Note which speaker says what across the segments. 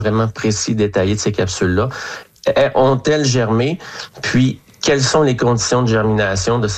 Speaker 1: vraiment précis, détaillé de ces capsules-là. Ont-elles germé? Puis, quelles sont les conditions de germination de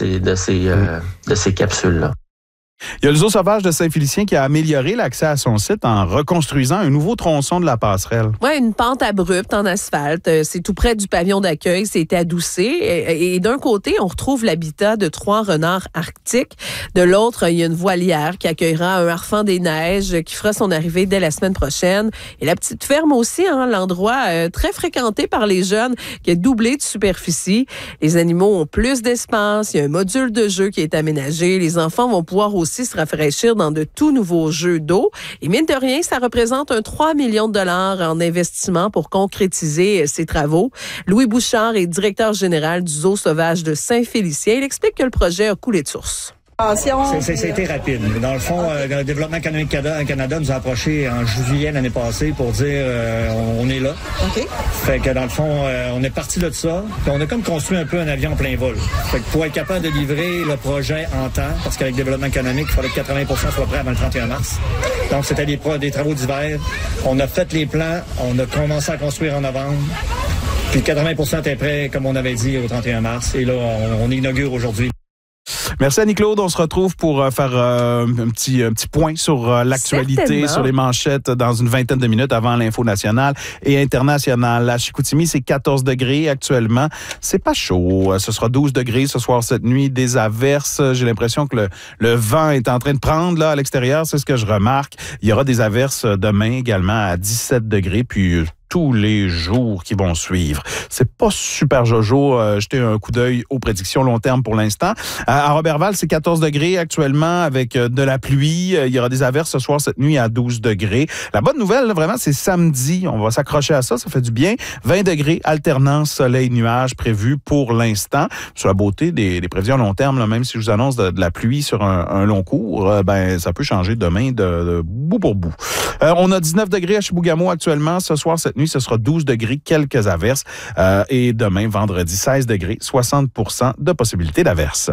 Speaker 1: ces capsules-là?
Speaker 2: Il y a le Zoo sauvage de Saint-Félicien qui a amélioré l'accès à son site en reconstruisant un nouveau tronçon de la passerelle.
Speaker 3: Oui, une pente abrupte en asphalte. C'est tout près du pavillon d'accueil. C'est adossé. Et d'un côté, on retrouve l'habitat de 3 renards arctiques. De l'autre, il y a une voilière qui accueillera un harfang des neiges qui fera son arrivée dès la semaine prochaine. Et la petite ferme aussi, l'endroit très fréquenté par les jeunes qui a doublé de superficie. Les animaux ont plus d'espace. Il y a un module de jeu qui est aménagé. Les enfants vont pouvoir aussi se rafraîchir dans de tout nouveaux jeux d'eau. Et mine de rien, ça représente un 3 millions de dollars en investissement pour concrétiser ces travaux. Louis Bouchard est directeur général du Zoo sauvage de Saint-Félicien. Il explique que le projet a coulé de source.
Speaker 4: C'était rapide. Dans le fond, le Développement économique Canada nous a approché en juillet l'année passée pour dire on est là.
Speaker 5: OK.
Speaker 4: Fait que dans le fond, on est parti de ça. Puis on a comme construit un peu un avion en plein vol. Fait que pour être capable de livrer le projet en temps, parce qu'avec Développement économique, il fallait que 80% soit prêt avant le 31 mars. Donc c'était des travaux d'hiver. On a fait les plans, on a commencé à construire en novembre. Puis 80% était prêt, comme on avait dit, au 31 mars. Et là, on inaugure aujourd'hui.
Speaker 2: Merci Annie-Claude. On se retrouve pour faire un petit point sur l'actualité,
Speaker 3: certainement,
Speaker 2: sur les manchettes dans une vingtaine de minutes avant l'info nationale et internationale. À Chicoutimi, c'est 14 degrés actuellement. C'est pas chaud. Ce sera 12 degrés ce soir, cette nuit. Des averses. J'ai l'impression que le vent est en train de prendre là à l'extérieur. C'est ce que je remarque. Il y aura des averses demain également à 17 degrés. Puis tous les jours qui vont suivre. C'est pas super jojo. Jetez un coup d'œil aux prédictions long terme pour l'instant. À Roberval, c'est 14 degrés actuellement avec de la pluie. Il y aura des averses ce soir, cette nuit à 12 degrés. La bonne nouvelle, là, vraiment, c'est samedi. On va s'accrocher à ça. Ça fait du bien. 20 degrés, alternance soleil-nuage prévue pour l'instant. Sur la beauté des prévisions long terme, là, même si je vous annonce de la pluie sur un long cours, ça peut changer demain de bout pour bout. On a 19 degrés à Chibougamau actuellement. Ce soir, cette nuit, ce sera 12 degrés, quelques averses. Et demain, vendredi, 16 degrés, 60% de possibilité d'averse.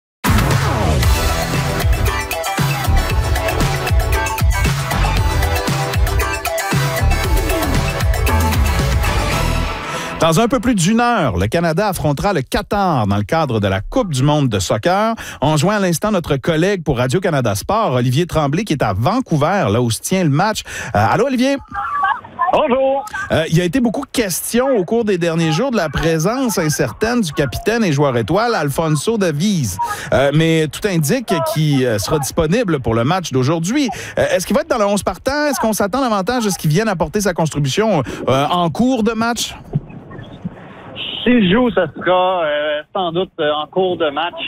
Speaker 2: Dans un peu plus d'une heure, le Canada affrontera le Qatar dans le cadre de la Coupe du monde de soccer. On joint à l'instant notre collègue pour Radio-Canada Sport, Olivier Tremblay, qui est à Vancouver, là où se tient le match. Allô, Olivier?
Speaker 6: Bonjour!
Speaker 2: Il y a été beaucoup de questions au cours des derniers jours de la présence incertaine du capitaine et joueur étoile Alfonso Davies. Mais tout indique qu'il sera disponible pour le match d'aujourd'hui. Est-ce qu'il va être dans le 11 partant? Est-ce qu'on s'attend davantage à ce qu'il vienne apporter sa contribution en cours de match?
Speaker 6: S'il joue, ça sera sans doute en cours de match.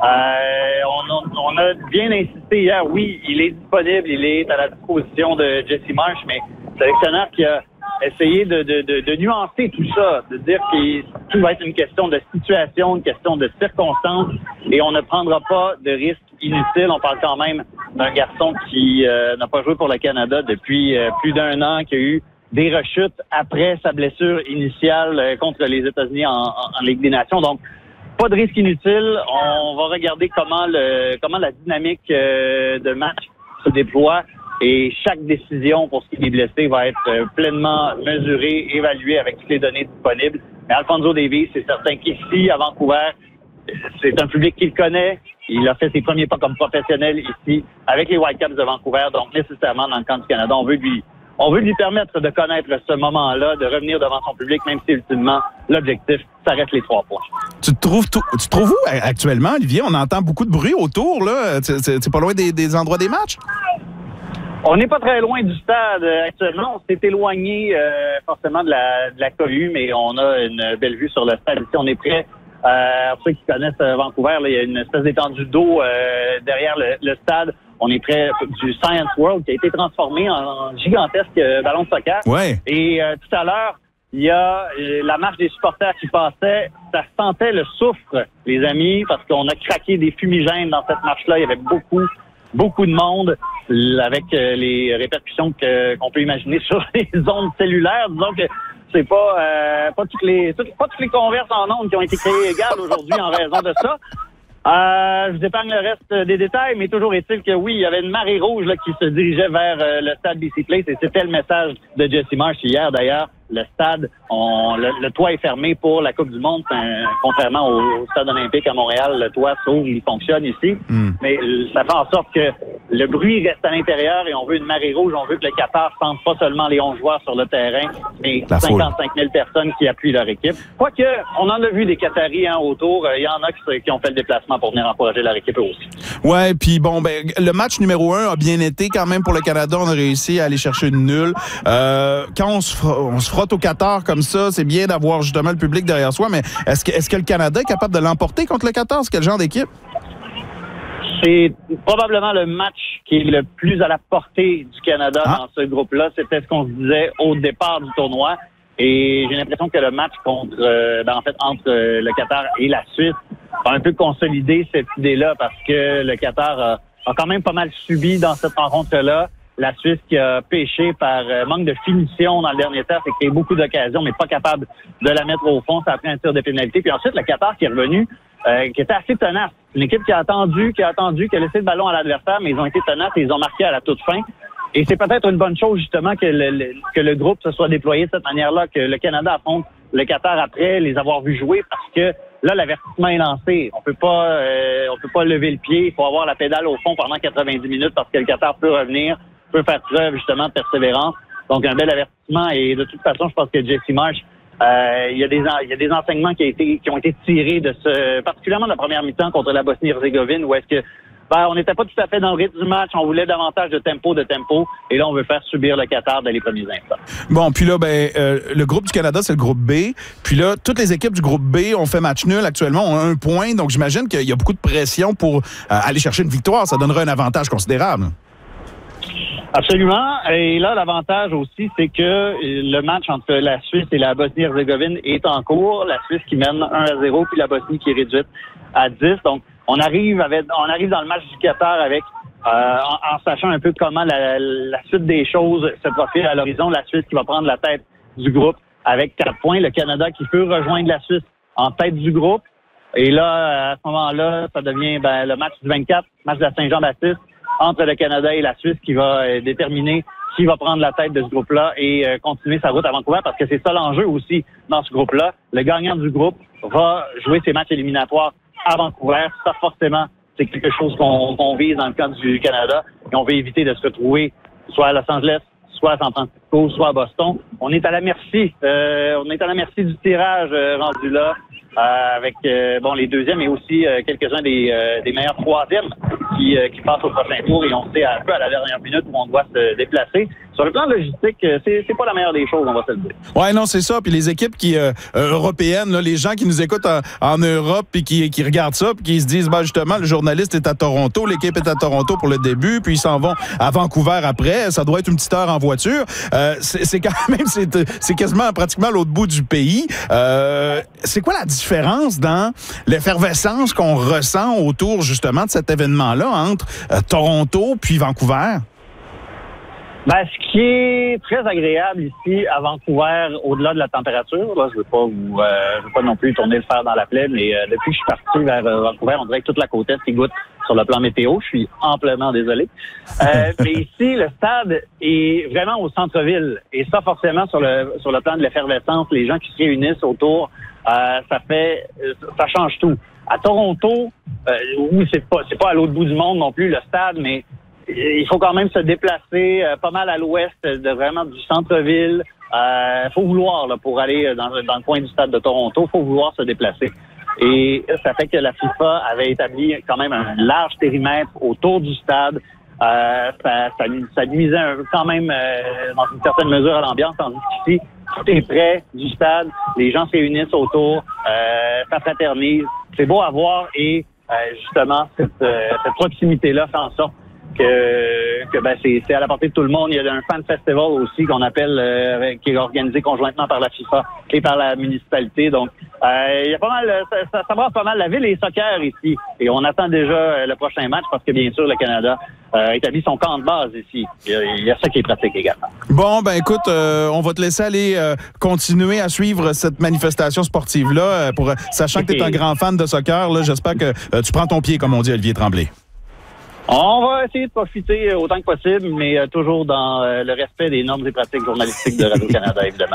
Speaker 6: On a bien insisté hier. Oui, il est disponible, il est à la disposition de Jesse Marsh, mais le sélectionneur qui a essayé de nuancer tout ça, de dire que tout va être une question de situation, une question de circonstances, et on ne prendra pas de risques inutiles. On parle quand même d'un garçon qui n'a pas joué pour le Canada depuis plus d'1 an, qui a eu des rechutes après sa blessure initiale contre les États-Unis en Ligue des Nations. Donc, pas de risque inutile. On va regarder comment la dynamique de match se déploie. Et chaque décision pour ce qui est blessé va être pleinement mesurée, évaluée avec toutes les données disponibles. Mais Alfonso Davies, c'est certain qu'ici, à Vancouver, c'est un public qu'il connaît. Il a fait ses premiers pas comme professionnel ici avec les Whitecaps de Vancouver. Donc, nécessairement, dans le camp du Canada, on veut lui permettre de connaître ce moment-là, de revenir devant son public, même si, ultimement, l'objectif, ça reste les 3 points.
Speaker 2: Tu te trouves où actuellement, Olivier? On entend beaucoup de bruit autour, là. C'est pas loin des endroits des matchs?
Speaker 6: On n'est pas très loin du stade actuellement. On s'est éloigné forcément de la cohue, mais on a une belle vue sur le stade. Ici, on est prêt. Pour ceux qui connaissent Vancouver, là, il y a une espèce d'étendue d'eau derrière le stade. On est près du Science World qui a été transformé en gigantesque ballon de soccer.
Speaker 2: Ouais.
Speaker 6: Et tout à l'heure, il y a la marche des supporters qui passait. Ça sentait le soufre, les amis, parce qu'on a craqué des fumigènes dans cette marche-là. Il y avait beaucoup de monde, avec les répercussions qu'on peut imaginer sur les ondes cellulaires. Disons que c'est pas toutes les converses en ondes qui ont été créées égales aujourd'hui en raison de ça. Je vous épargne le reste des détails, mais toujours est-il que oui, il y avait une marée rouge là, qui se dirigeait vers le stade BC Place et c'était le message de Jesse Marsh hier d'ailleurs. Le stade, le toit est fermé pour la Coupe du Monde, contrairement au stade olympique à Montréal, le toit s'ouvre, il fonctionne ici. Mais ça fait en sorte que le bruit reste à l'intérieur et on veut une marée rouge, on veut que le Qatar sente pas seulement les 11 joueurs sur le terrain, mais 55 000 personnes qui appuient leur équipe. Quoique, on en a vu des Qataris autour, il y en a qui ont fait le déplacement pour venir encourager leur équipe eux aussi.
Speaker 2: Ouais, puis bon, le match numéro 1 a bien été quand même pour le Canada, on a réussi à aller chercher une nulle. Quand on se frotte au Qatar comme ça, c'est bien d'avoir justement le public derrière soi, mais est-ce que le Canada est capable de l'emporter contre le Qatar? C'est quel genre d'équipe?
Speaker 6: C'est probablement le match qui est le plus à la portée du Canada dans ce groupe-là. C'était ce qu'on se disait au départ du tournoi. Et j'ai l'impression que le match entre le Qatar et la Suisse a un peu consolidé cette idée-là parce que le Qatar a quand même pas mal subi dans cette rencontre-là. La Suisse qui a pêché par manque de finition dans le dernier temps, c'est qu'il y a beaucoup d'occasions, mais pas capable de la mettre au fond. Ça a pris un tir de pénalité. Puis ensuite, le Qatar qui est revenu, qui était assez tenace. Une équipe qui a attendu, qui a laissé le ballon à l'adversaire, mais ils ont été tenaces et ils ont marqué à la toute fin. Et c'est peut-être une bonne chose, justement, que le groupe se soit déployé de cette manière-là, que le Canada affronte le Qatar après les avoir vus jouer, parce que là, l'avertissement est lancé. On peut pas lever le pied. Il faut avoir la pédale au fond pendant 90 minutes parce que le Qatar peut revenir, peut faire preuve, justement, de persévérance. Donc, un bel avertissement. Et de toute façon, je pense que Jesse Marsh, il y a des enseignements qui ont été tirés particulièrement de la première mi-temps contre la Bosnie-Herzégovine, où est-ce que on n'était pas tout à fait dans le rythme du match. On voulait davantage de tempo. Et là, on veut faire subir le Qatar dans les premiers instants.
Speaker 2: Bon, puis là, le groupe du Canada, c'est le groupe B. Puis là, toutes les équipes du groupe B ont fait match nul actuellement, ont 1 point. Donc, j'imagine qu'il y a beaucoup de pression pour aller chercher une victoire. Ça donnerait un avantage considérable.
Speaker 6: Absolument. Et là, l'avantage aussi, c'est que le match entre la Suisse et la Bosnie-Herzégovine est en cours. La Suisse qui mène 1-0, puis la Bosnie qui est réduite à 10. Donc, on arrive dans le match du Qatar avec en sachant un peu comment la suite des choses se profile à l'horizon. La Suisse qui va prendre la tête du groupe avec 4 points. Le Canada qui peut rejoindre la Suisse en tête du groupe. Et là, à ce moment-là, ça devient le match du 24, match de la Saint-Jean-Baptiste, entre le Canada et la Suisse qui va déterminer qui va prendre la tête de ce groupe-là et continuer sa route à Vancouver parce que c'est ça l'enjeu aussi dans ce groupe-là. Le gagnant du groupe va jouer ses matchs éliminatoires à Vancouver. Ça, forcément, c'est quelque chose qu'on vise dans le cadre du Canada et on veut éviter de se retrouver soit à Los Angeles, soit à San Francisco, soit à Boston. On est à la merci du tirage rendu là. Avec les deuxièmes et aussi quelques-uns des meilleurs troisièmes qui passent au prochain tour et on sait un peu à la dernière minute où on doit se déplacer. Sur le plan logistique, c'est pas la meilleure des choses, on va se le dire.
Speaker 2: Ouais, non, c'est ça. Puis les équipes européennes, là, les gens qui nous écoutent en Europe puis qui regardent ça puis qui se disent, justement, le journaliste est à Toronto, l'équipe est à Toronto pour le début, puis ils s'en vont à Vancouver après. Ça doit être une petite heure en voiture. C'est quand même, c'est quasiment pratiquement l'autre bout du pays. C'est quoi la différence dans l'effervescence qu'on ressent autour, justement, de cet événement-là entre Toronto puis Vancouver?
Speaker 6: Ce qui est très agréable ici à Vancouver, au-delà de la température, là, je veux pas non plus tourner le fer dans la plaie, mais depuis que je suis parti vers Vancouver, on dirait que toute la côte est qui goûte sur le plan météo. Je suis amplement désolé. Mais ici, le stade est vraiment au centre-ville. Et ça, forcément, sur le plan de l'effervescence, les gens qui se réunissent autour, ça change tout. À Toronto, où c'est pas à l'autre bout du monde non plus, le stade, mais il faut quand même se déplacer pas mal à l'ouest vraiment du centre-ville. Faut vouloir là, pour aller dans le coin du stade de Toronto, faut vouloir se déplacer. Et ça fait que la FIFA avait établi quand même un large périmètre autour du stade. Ça nuisait quand même dans une certaine mesure à l'ambiance, tandis qu'ici, tout est près du stade, les gens se réunissent autour, ça fraternise. C'est beau à voir et justement, cette proximité-là fait en sorte que c'est à la portée de tout le monde. Il y a un fan festival aussi qu'on appelle, qui est organisé conjointement par la FIFA et par la municipalité. Donc, il y a pas mal, ça brasse pas mal. La ville est soccer ici. Et on attend déjà le prochain match parce que, bien sûr, le Canada établit son camp de base ici. Il y a ça qui est pratique également.
Speaker 2: Bon, ben écoute, on va te laisser aller continuer à suivre cette manifestation sportive-là, sachant que tu es un grand fan de soccer. Là, j'espère que tu prends ton pied, comme on dit, Olivier Tremblay.
Speaker 6: On va essayer de profiter autant que possible, mais toujours dans le respect des normes et pratiques journalistiques de Radio-Canada, évidemment.